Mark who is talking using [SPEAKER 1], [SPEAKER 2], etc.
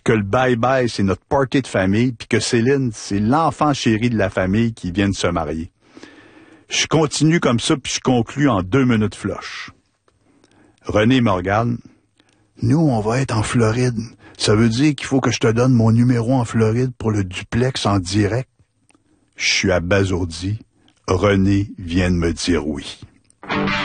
[SPEAKER 1] que le bye-bye, c'est notre party de famille, puis que Céline, c'est l'enfant chéri de la famille qui vient de se marier. Je continue comme ça, puis je conclus en 2 minutes flush. René me regarde. Nous, on va être en Floride. Ça veut dire qu'il faut que je te donne mon numéro en Floride pour le duplex en direct. Je suis abasourdi. René vient de me dire oui.